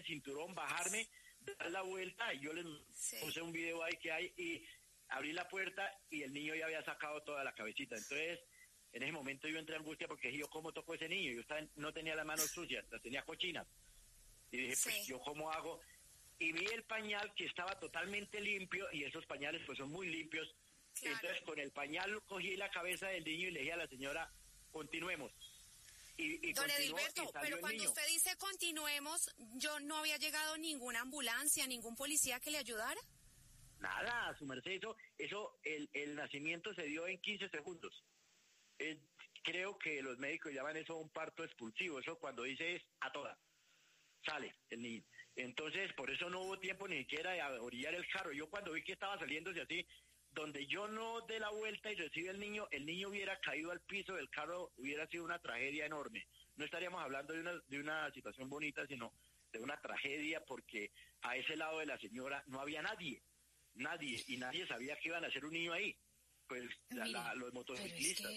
cinturón, bajarme, dar la vuelta, y yo les puse un video ahí que hay, y abrí la puerta y el niño ya había sacado toda la cabecita. Entonces, en ese momento yo entré en angustia porque dije, yo cómo toco ese niño, no tenía las manos sucias, las tenía cochinas. Y dije, pues yo cómo hago, y vi el pañal que estaba totalmente limpio, y esos pañales pues son muy limpios. Claro. Entonces con el pañal cogí la cabeza del niño y le dije a la señora, continuemos. Y don Edilberto, pero cuando usted dice continuemos, ¿yo no había llegado ninguna ambulancia, ningún policía que le ayudara? Nada, su merced, el nacimiento se dio en 15 segundos. Creo que los médicos llaman eso un parto expulsivo, eso cuando dice es a toda, sale el niño. Entonces, por eso no hubo tiempo ni siquiera de orillar el carro. Yo cuando vi que estaba saliéndose así, donde yo no dé la vuelta y recibe el niño hubiera caído al piso del carro, hubiera sido una tragedia enorme. No estaríamos hablando de una situación bonita, sino de una tragedia, porque a ese lado de la señora no había nadie, y nadie sabía que iban a hacer un niño ahí. Pues los motociclistas.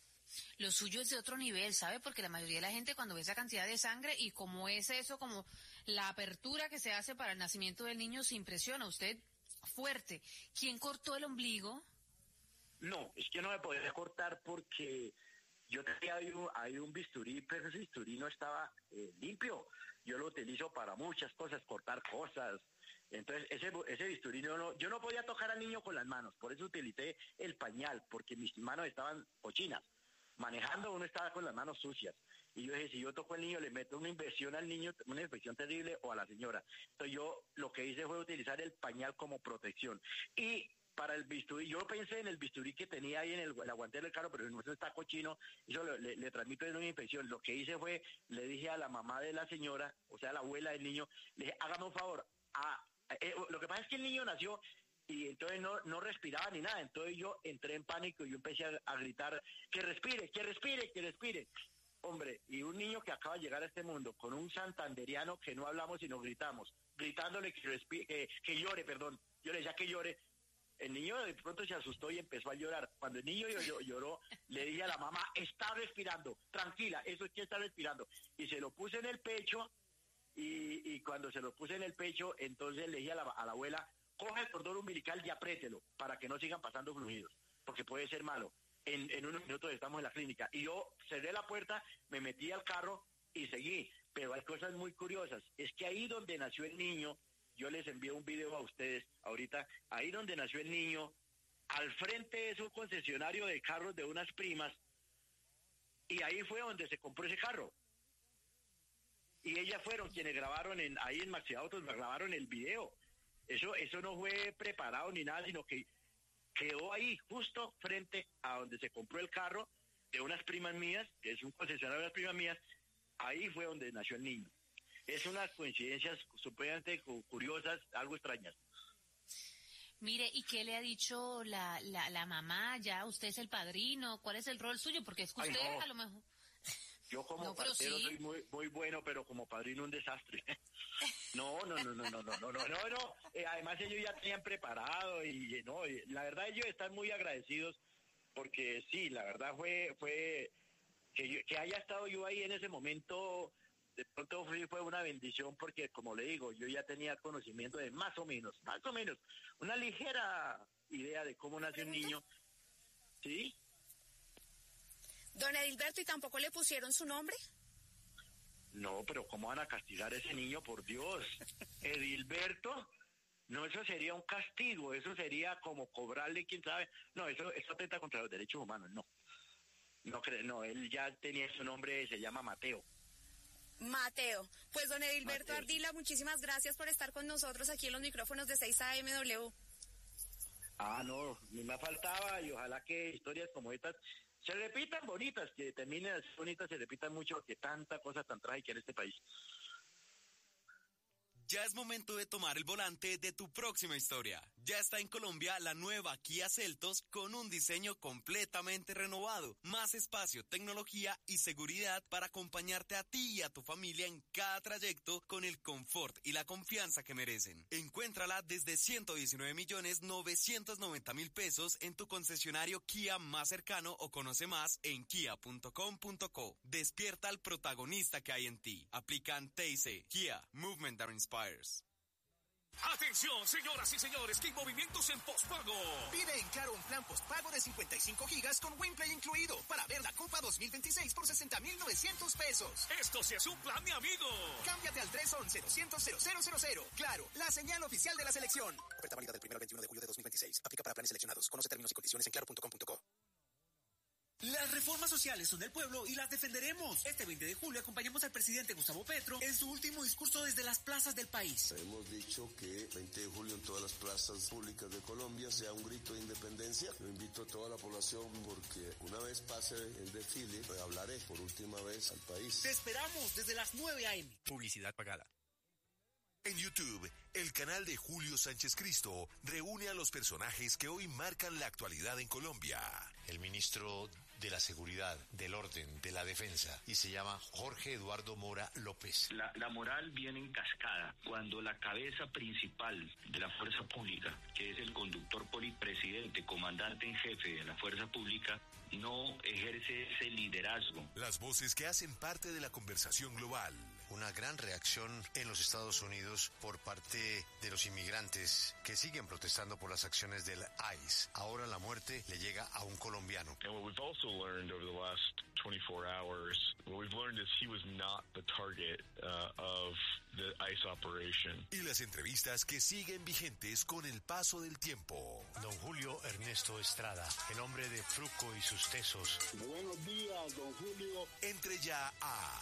Lo suyo es de otro nivel, ¿sabe? Porque la mayoría de la gente cuando ve esa cantidad de sangre y como es eso, como la apertura que se hace para el nacimiento del niño, se impresiona. Usted, fuerte. ¿Quién cortó el ombligo? No, es que no me podía cortar porque yo tenía ahí un bisturí, pero ese bisturí no estaba limpio. Yo lo utilizo para muchas cosas, cortar cosas. Entonces ese bisturí yo no podía tocar al niño con las manos, por eso utilicé el pañal, porque mis manos estaban cochinas. Manejando uno estaba con las manos sucias. Y yo dije, si yo toco al niño, le meto una infección al niño, una infección terrible, o a la señora. Entonces yo lo que hice fue utilizar el pañal como protección. Y para el bisturí, yo pensé en el bisturí que tenía ahí en el guantero del carro, pero no está cochino, eso le transmite una infección. Lo que hice fue, le dije a la mamá de la señora, o sea, la abuela del niño, le dije, hágame un favor. Lo que pasa es que el niño nació y entonces no respiraba ni nada, entonces yo entré en pánico y yo empecé a gritar, que respire, que respire, que respire. Hombre, y un niño que acaba de llegar a este mundo con un santanderiano que no hablamos sino gritamos, gritándole que respire, que llore, perdón. Yo le decía que llore. El niño de pronto se asustó y empezó a llorar. Cuando el niño lloró, le dije a la mamá, está respirando, tranquila, eso es que está respirando. Y se lo puse en el pecho, y cuando se lo puse en el pecho, entonces le dije a la abuela, coge el cordón umbilical y apriételo para que no sigan pasando fluidos, porque puede ser malo. En unos minutos estamos en la clínica. Y yo cerré la puerta, me metí al carro y seguí. Pero hay cosas muy curiosas. Es que ahí donde nació el niño, yo les envío un video a ustedes ahorita, ahí donde nació el niño, al frente es un concesionario de carros de unas primas, y ahí fue donde se compró ese carro. Y ellas fueron quienes grabaron ahí en Maxi Autos, grabaron el video. Eso no fue preparado ni nada, sino que quedó ahí, justo frente a donde se compró el carro de unas primas mías, que es un concesionario de unas primas mías, ahí fue donde nació el niño. Es unas coincidencias supremamente curiosas, algo extrañas. Mire, ¿y qué le ha dicho la mamá? Ya usted es el padrino, ¿cuál es el rol suyo? Porque es que usted a lo mejor... Yo como partero soy muy bueno, pero como padrino un desastre. No. Además ellos ya tenían preparado y la verdad ellos están muy agradecidos porque sí, la verdad fue que haya estado yo ahí en ese momento, de pronto fue una bendición porque como le digo, yo ya tenía conocimiento de más o menos, una ligera idea de cómo nace un niño, ¿sí? Don Edilberto, ¿y tampoco le pusieron su nombre? No, pero ¿cómo van a castigar a ese niño, por Dios? Edilberto, no, eso sería un castigo, eso sería como cobrarle, quién sabe. No, eso atenta contra los derechos humanos, no, él ya tenía su nombre, se llama Mateo. Mateo. Pues don Edilberto Ardila, muchísimas gracias por estar con nosotros aquí en los micrófonos de 6AMW. No, ni me faltaba, y ojalá que historias como estas se repitan bonitas, que terminen así bonitas, se repitan mucho, que tanta cosa tan trágica en este país. Ya es momento de tomar el volante de tu próxima historia. Ya está en Colombia la nueva Kia Seltos con un diseño completamente renovado, más espacio, tecnología y seguridad para acompañarte a ti y a tu familia en cada trayecto con el confort y la confianza que merecen. Encuéntrala desde 119.990.000 pesos en tu concesionario Kia más cercano o conoce más en kia.com.co. Despierta al protagonista que hay en ti. Aplican TIC. Kia, Movement that Inspires. Atención, señoras y señores, que hay movimientos en postpago. Pide en Claro un plan postpago de 55 gigas con WinPlay incluido para ver la Copa 2026 por 60.900 pesos. Esto sí es un plan, mi amigo. Cámbiate al 311-200-0000. Claro, la señal oficial de la selección. Oferta válida del 1 al 21 de julio de 2026. Aplica para planes seleccionados. Conoce términos y condiciones en claro.com.co. Las reformas sociales son del pueblo y las defenderemos. Este 20 de julio acompañamos al presidente Gustavo Petro en su último discurso desde las plazas del país. Hemos dicho que 20 de julio en todas las plazas públicas de Colombia sea un grito de independencia. Yo invito a toda la población porque una vez pase el desfile, hablaré por última vez al país. Te esperamos desde las 9 a.m. Publicidad pagada. En YouTube, el canal de Julio Sánchez Cristo reúne a los personajes que hoy marcan la actualidad en Colombia. El ministro de la Seguridad, del Orden, de la Defensa, y se llama Jorge Eduardo Mora López. La moral viene en cascada cuando la cabeza principal de la fuerza pública, que es el conductor polipresidente, comandante en jefe de la fuerza pública, no ejerce ese liderazgo. Las voces que hacen parte de la conversación global. Una gran reacción en los Estados Unidos por parte de los inmigrantes que siguen protestando por las acciones del ICE. Ahora la muerte le llega a un colombiano. And what we've also learned over the last 24 hours, what we've learned is he was not the target of the ICE operation. Y las entrevistas que siguen vigentes con el paso del tiempo. Don Julio Ernesto Estrada, el hombre de Fruco y sus tesos. Buenos días, don Julio. Entre ya a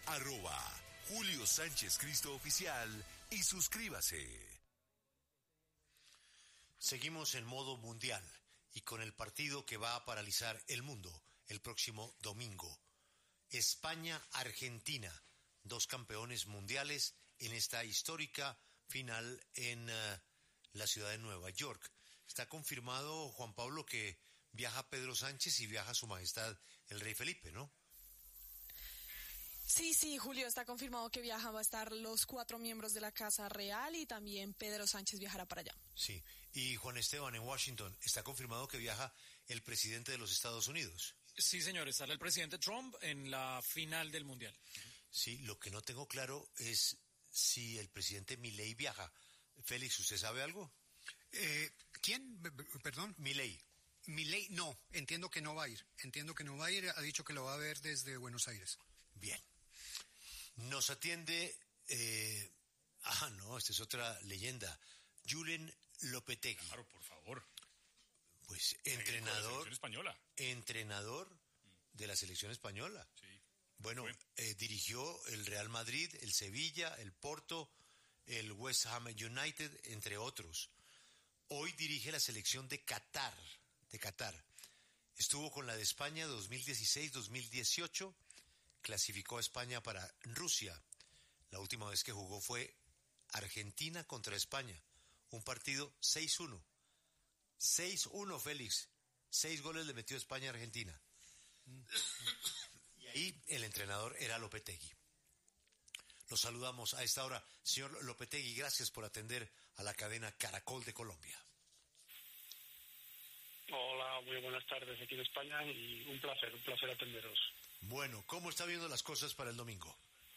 @Julio Sánchez Cristo Oficial y suscríbase. Seguimos en modo mundial y con el partido que va a paralizar el mundo el próximo domingo. España-Argentina, dos campeones mundiales en esta histórica final en la ciudad de Nueva York. Está confirmado, Juan Pablo, que viaja Pedro Sánchez y viaja Su Majestad el Rey Felipe, ¿no? Sí, Julio, está confirmado que va a estar los 4 miembros de la Casa Real y también Pedro Sánchez viajará para allá. Sí, y Juan Esteban, en Washington, ¿está confirmado que viaja el presidente de los Estados Unidos? Sí, señor, estará el presidente Trump en la final del Mundial. Sí, lo que no tengo claro es si el presidente Milei viaja. Félix, ¿usted sabe algo? ¿Quién? Perdón. Milei. Milei, no, entiendo que no va a ir. Ha dicho que lo va a ver desde Buenos Aires. Bien. Nos atiende, esta es otra leyenda, Julen Lopetegui. Claro, por favor. Pues entrenador. De la selección española. Entrenador de la selección española. Sí. Bueno, dirigió el Real Madrid, el Sevilla, el Porto, el West Ham United, entre otros. Hoy dirige la selección de Qatar. Estuvo con la de España 2016-2018. Clasificó a España para Rusia. La última vez que jugó fue Argentina contra España. Un partido 6-1. 6-1, Félix. 6 goles le metió España a Argentina. Y ahí el entrenador era Lopetegui. Los saludamos a esta hora. Señor Lopetegui, gracias por atender a la cadena Caracol de Colombia. Hola, muy buenas tardes aquí en España y un placer atenderos. Bueno, ¿cómo está viendo las cosas para el domingo?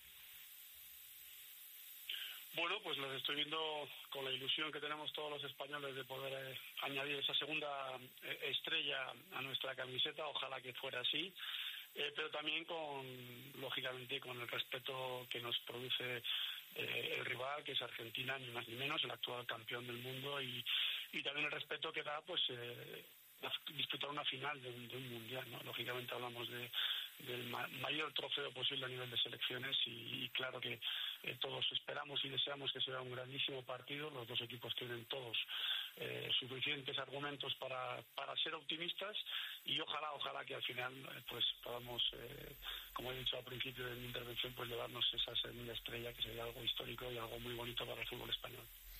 Bueno, pues los estoy viendo con la ilusión que tenemos todos los españoles de poder añadir esa segunda estrella a nuestra camiseta, ojalá que fuera así, pero también lógicamente con el respeto que nos produce el rival, que es Argentina, ni más ni menos, el actual campeón del mundo, y también el respeto que da pues disputar una final de un mundial, ¿no? Lógicamente hablamos del mayor trofeo posible a nivel de selecciones y claro que todos esperamos y deseamos que sea un grandísimo partido. Los dos equipos tienen todos suficientes argumentos para ser optimistas y ojalá que al final pues podamos, como he dicho al principio de mi intervención, pues llevarnos esa segunda estrella, que sería algo histórico y algo muy bonito para el fútbol español.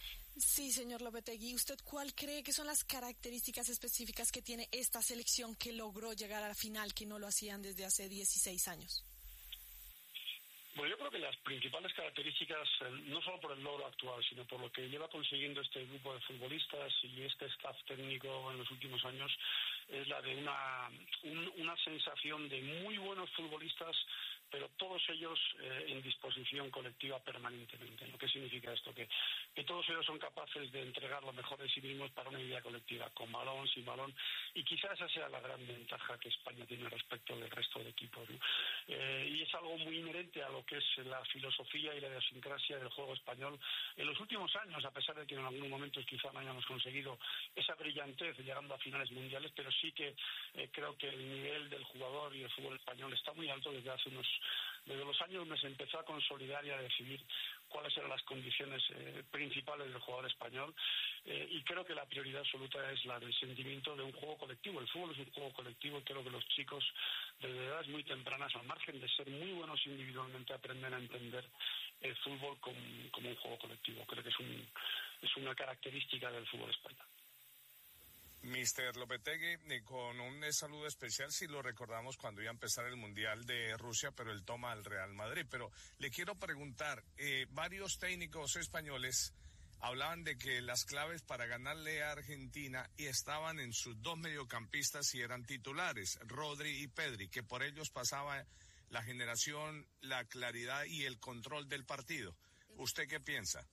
Sí, señor Lopetegui. ¿Usted cuál cree que son las características específicas que tiene esta selección que logró llegar a la final, que no lo hacían desde hace 16 años? Bueno, yo creo que las principales características, no solo por el logro actual, sino por lo que lleva consiguiendo este grupo de futbolistas y este staff técnico en los últimos años, es la de una sensación de muy buenos futbolistas, pero todos ellos en disposición colectiva permanentemente. ¿No? ¿Qué significa esto? Que todos ellos son capaces de entregar lo mejor de sí mismos para una idea colectiva, con balón, sin balón, y quizás esa sea la gran ventaja que España tiene respecto del resto de equipos, ¿no? Y es algo muy inherente a lo que es la filosofía y la idiosincrasia del juego español en los últimos años, a pesar de que en algunos momentos quizá no hayamos conseguido esa brillantez llegando a finales mundiales, pero sí que creo que el nivel del jugador y del fútbol español está muy alto desde los años donde se empezó a consolidar y a decidir cuáles eran las condiciones principales del jugador español, y creo que la prioridad absoluta es la del sentimiento de un juego colectivo. El fútbol es un juego colectivo y creo que los chicos desde edades muy tempranas, al margen de ser muy buenos individualmente, aprenden a entender el fútbol como un juego colectivo. Creo que es una característica del fútbol español. Mister Lopetegui, con un saludo especial, si lo recordamos cuando iba a empezar el Mundial de Rusia, pero él toma al Real Madrid. Pero le quiero preguntar, varios técnicos españoles hablaban de que las claves para ganarle a Argentina estaban en sus dos mediocampistas y eran titulares, Rodri y Pedri, que por ellos pasaba la generación, la claridad y el control del partido. ¿Usted qué piensa?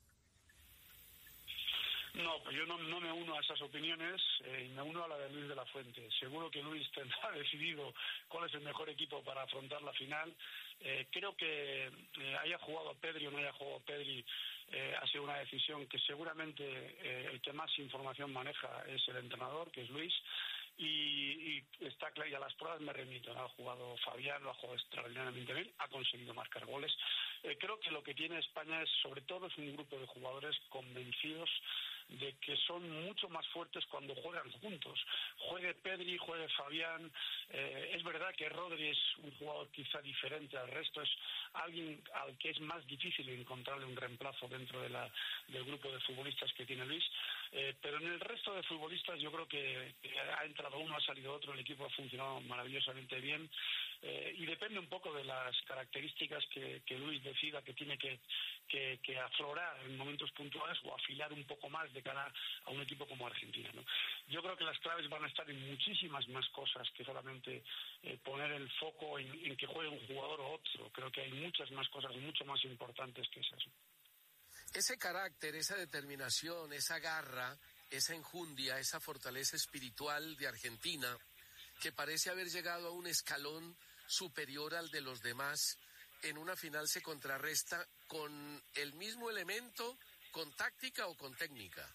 No, pues yo no me uno a esas opiniones, y me uno a la de Luis de la Fuente. Seguro que Luis tendrá decidido cuál es el mejor equipo para afrontar la final. Creo que haya jugado Pedri o no haya jugado Pedri, ha sido una decisión que seguramente el que más información maneja es el entrenador, que es Luis. Y está claro, y a las pruebas me remito, ¿no? Ha jugado Fabián, lo ha jugado extraordinariamente bien, ha conseguido marcar goles. Creo que lo que tiene España es, sobre todo, es un grupo de jugadores convencidos de que son mucho más fuertes cuando juegan juntos. Juegue Pedri, juegue Fabián. Es verdad que Rodri es un jugador quizá diferente al resto, es alguien al que es más difícil encontrarle un reemplazo dentro del grupo de futbolistas que tiene Luis, pero en el resto de futbolistas yo creo que ha entrado uno, ha salido otro, el equipo ha funcionado maravillosamente bien, y depende un poco de las características que Luis decida que tiene que aflorar en momentos puntuales o afilar un poco más de cara a un equipo como Argentina, ¿no? Yo creo que las claves van a estar en muchísimas más cosas que solamente poner el foco en que juegue un jugador o otro. Creo que hay muchas más cosas mucho más importantes que esas. Ese carácter, esa determinación, esa garra, esa enjundia, esa fortaleza espiritual de Argentina, que parece haber llegado a un escalón superior al de los demás, en una final se contrarresta con el mismo elemento, con táctica o con técnica.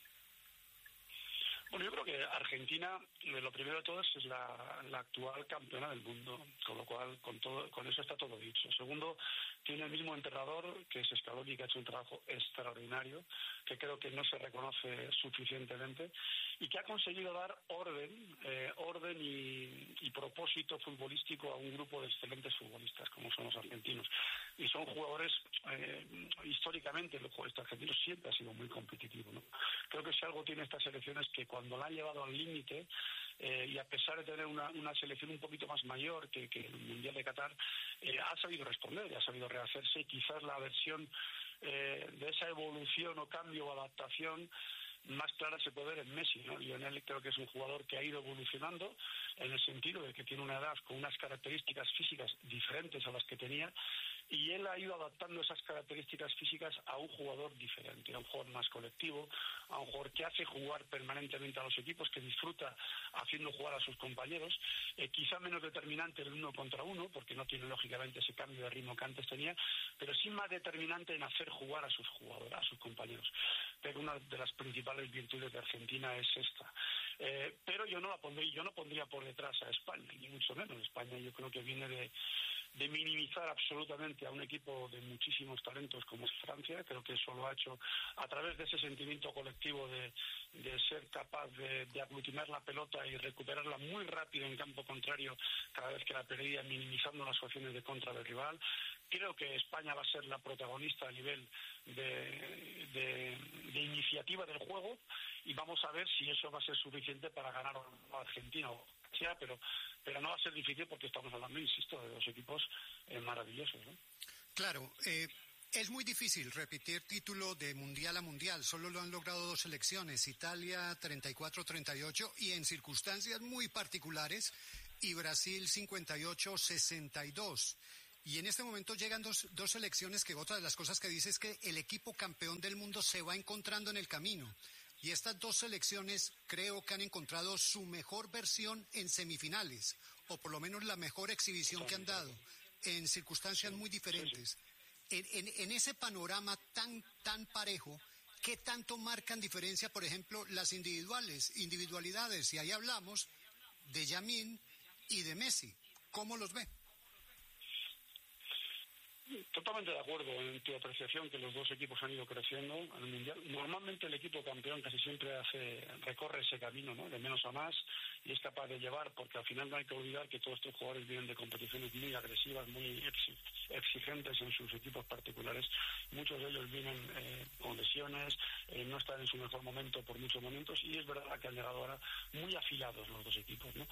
Bueno, yo creo que Argentina, lo primero de todo, es la actual campeona del mundo, con lo cual con eso está todo dicho. Segundo, tiene el mismo entrenador, que es Scaloni, que ha hecho un trabajo extraordinario, que creo que no se reconoce suficientemente, y que ha conseguido dar orden y propósito futbolístico a un grupo de excelentes futbolistas, como son los argentinos. Y son jugadores, históricamente, el futbolista argentino siempre ha sido muy competitivo, ¿no? Creo que si algo tiene esta selección es que cuando la han llevado al límite, y a pesar de tener una selección un poquito más mayor que el Mundial de Qatar, ha sabido responder, ha sabido rehacerse, y quizás la versión de esa evolución o cambio o adaptación más clara se puede ver en Messi, ¿no? Lionel creo que es un jugador que ha ido evolucionando en el sentido de que tiene una edad con unas características físicas diferentes a las que tenía, y él ha ido adaptando esas características físicas a un jugador diferente, a un jugador más colectivo, a un jugador que hace jugar permanentemente a los equipos, que disfruta haciendo jugar a sus compañeros, quizá menos determinante el uno contra uno, porque no tiene lógicamente ese cambio de ritmo que antes tenía, pero sí más determinante en hacer jugar a sus jugadores, a sus compañeros. Pero una de las principales virtudes de Argentina es esta. Pero yo no pondría por detrás a España, ni mucho menos. España yo creo que viene de minimizar absolutamente a un equipo de muchísimos talentos como es Francia. Creo que eso lo ha hecho a través de ese sentimiento colectivo de ser capaz de aglutinar la pelota y recuperarla muy rápido en campo contrario cada vez que la perdía, minimizando las opciones de contra del rival. Creo que España va a ser la protagonista a nivel de iniciativa del juego, y vamos a ver si eso va a ser suficiente para ganar a Argentina o sea, pero no va a ser difícil porque estamos hablando, insisto, de dos equipos maravillosos, ¿no? Claro, es muy difícil repetir título de mundial a mundial, solo lo han logrado dos selecciones, Italia 34-38 y en circunstancias muy particulares, y Brasil 58-62. Y en este momento llegan dos selecciones que otra de las cosas que dice es que el equipo campeón del mundo se va encontrando en el camino. Y estas dos selecciones creo que han encontrado su mejor versión en semifinales, o por lo menos la mejor exhibición que han dado, en circunstancias muy diferentes. En ese panorama tan parejo, ¿qué tanto marcan diferencia, por ejemplo, las individualidades? Y ahí hablamos de Yamín y de Messi. ¿Cómo los ve? Totalmente de acuerdo en tu apreciación que los dos equipos han ido creciendo en el Mundial. Normalmente el equipo campeón casi siempre recorre ese camino, ¿no? De menos a más, y es capaz de llevar, porque al final no hay que olvidar que todos estos jugadores vienen de competiciones muy agresivas, muy exigentes en sus equipos particulares. Muchos de ellos vienen con lesiones, no están en su mejor momento por muchos momentos, y es verdad que han llegado ahora muy afilados los dos equipos, ¿no?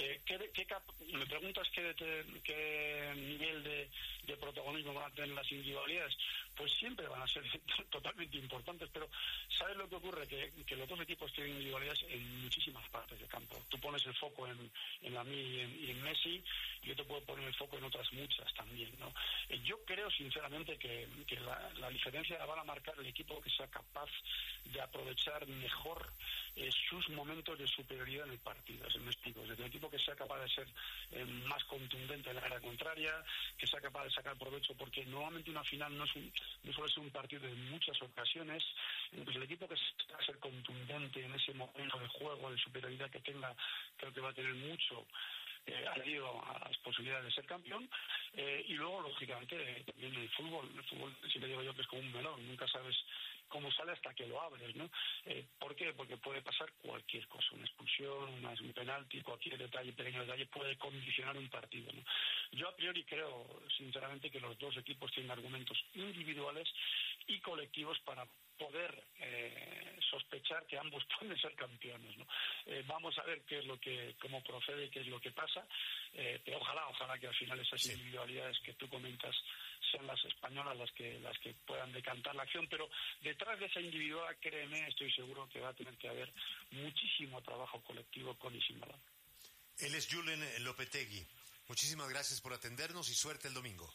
Me preguntas qué nivel de protagonismo van a tener las individualidades. Pues siempre van a ser totalmente importantes, pero ¿sabes lo que ocurre? Que los dos equipos tienen individualidades en muchísimas partes del campo. Tú pones el foco en Lamine y en Messi, y yo te puedo poner el foco en otras muchas también, ¿no? Yo creo sinceramente que la diferencia la van a marcar el equipo que sea capaz de aprovechar mejor sus momentos de superioridad en el partido. Me explico. Desde el equipo que sea capaz de ser más contundente en la área contraria, que sea capaz de sacar provecho, porque normalmente una final no suele ser un partido de muchas ocasiones. Pues el equipo que sea ser contundente en ese momento de juego, de superioridad que tenga, creo que va a tener mucho añadido a las posibilidades de ser campeón. Y luego, lógicamente, también el fútbol siempre digo yo que es como un melón, nunca sabes cómo sale hasta que lo abres, ¿no? ¿Por qué? Porque puede pasar cualquier cosa, una expulsión, un penalti, cualquier pequeño detalle puede condicionar un partido, ¿no? Yo a priori creo, sinceramente, que los dos equipos tienen argumentos individuales y colectivos para poder sospechar que ambos pueden ser campeones, ¿no? Vamos a ver cómo procede y qué es lo que pasa, pero ojalá que al final esas individualidades que tú comentas sean las españolas las que puedan decantar la acción, pero detrás de esa individual, créeme, estoy seguro que va a tener que haber muchísimo trabajo colectivo con y sin balón. Él es Julen Lopetegui. Muchísimas gracias por atendernos y suerte el domingo.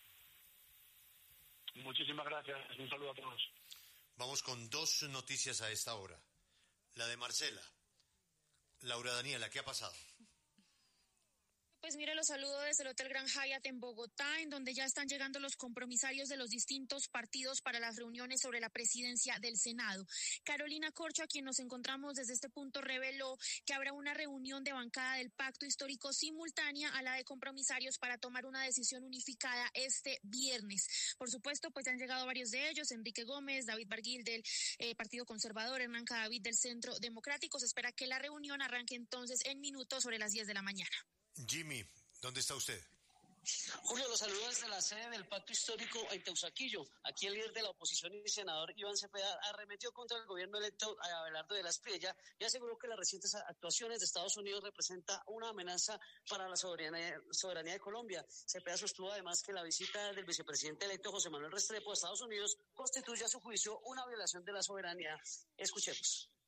Muchísimas gracias, un saludo a todos. Vamos con dos noticias a esta hora. La de Marcela. Laura Daniela, ¿qué ha pasado? Pues mire, los saludo desde el Hotel Grand Hyatt en Bogotá, en donde ya están llegando los compromisarios de los distintos partidos para las reuniones sobre la presidencia del Senado. Carolina Corcho, a quien nos encontramos desde este punto, reveló que habrá una reunión de bancada del Pacto Histórico simultánea a la de compromisarios para tomar una decisión unificada este viernes. Por supuesto, pues han llegado varios de ellos: Enrique Gómez, David Barguil del Partido Conservador, Hernán Cadavid del Centro Democrático. Se espera que la reunión arranque entonces en minutos sobre las 10 de la mañana. Jimmy, ¿dónde está usted? Julio, los saludo desde la sede del Pacto Histórico en Teusaquillo. Aquí el líder de la oposición y senador Iván Cepeda arremetió contra el gobierno electo Abelardo de la Espriella y aseguró que las recientes actuaciones de Estados Unidos representan una amenaza para la soberanía de Colombia. Cepeda sostuvo además que la visita del vicepresidente electo José Manuel Restrepo a Estados Unidos constituye a su juicio una violación de la soberanía. Escuchemos.